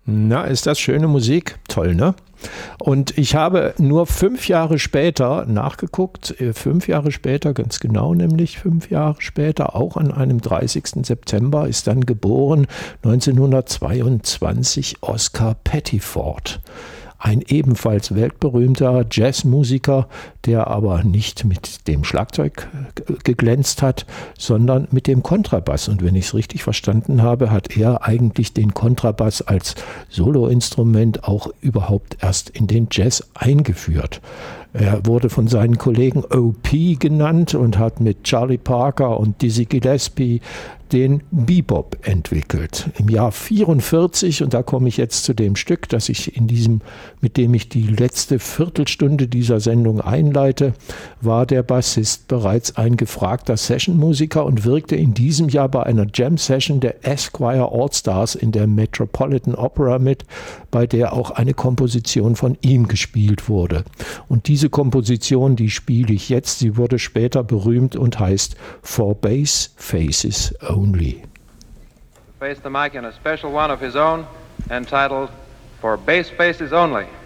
Na, ist das schöne Musik? Toll, ne? Und ich habe nur 5 Jahre später nachgeguckt, 5 Jahre später, ganz genau nämlich 5 Jahre später, auch an einem 30. September, ist dann geboren 1922 Oscar Pettiford. Ein ebenfalls weltberühmter Jazzmusiker, der aber nicht mit dem Schlagzeug geglänzt hat, sondern mit dem Kontrabass. Und wenn ich es richtig verstanden habe, hat er eigentlich den Kontrabass als Soloinstrument auch überhaupt erst in den Jazz eingeführt. Er wurde von seinen Kollegen O.P. genannt und hat mit Charlie Parker und Dizzy Gillespie den Bebop entwickelt. Im Jahr 1944, und da komme ich jetzt zu dem Stück, das ich mit dem ich die letzte Viertelstunde dieser Sendung einleite, war der Bassist bereits ein gefragter Sessionmusiker und wirkte in diesem Jahr bei einer Jam-Session der Esquire All-Stars in der Metropolitan Opera mit, bei der auch eine Komposition von ihm gespielt wurde. Und diese Komposition, die spiele ich jetzt, sie wurde später berühmt und heißt For Bass Faces Only. Face the mic in a special one of his own entitled For Bass Faces Only.